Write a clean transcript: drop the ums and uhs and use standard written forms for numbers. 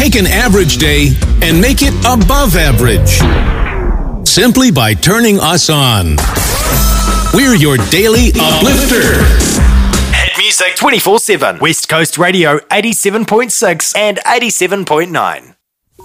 Take an average day and make it above average. Simply by turning us on. We're your daily uplifter. Hit music 24/7. West Coast Radio 87.6 and 87.9.